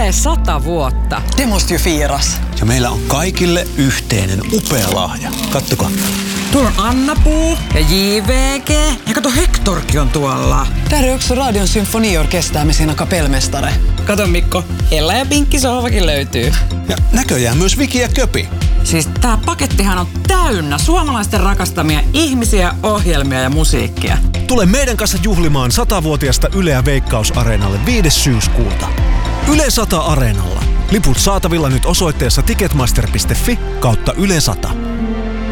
Yle 100 vuotta. Det måste ju firas. Ja meillä on kaikille yhteinen upea lahja. Kattokaa. Tuolla on Anna-Puu ja JVG. Ja kato, Hectorkin on tuolla. Där är också Radion symfoniorkester med sina kapellmästare. Kato Mikko, Ella ja Pinkki sohvakin löytyy. Ja näköjään myös Viki ja Köpi. Siis tää pakettihan on täynnä suomalaisten rakastamia ihmisiä, ohjelmia ja musiikkia. Tule meidän kanssa juhlimaan 100-vuotiasta Yleä Veikkaus-areenalle 5. syyskuuta. Yle 100 Areenalla. Liput saatavilla nyt osoitteessa ticketmaster.fi/Yle 100.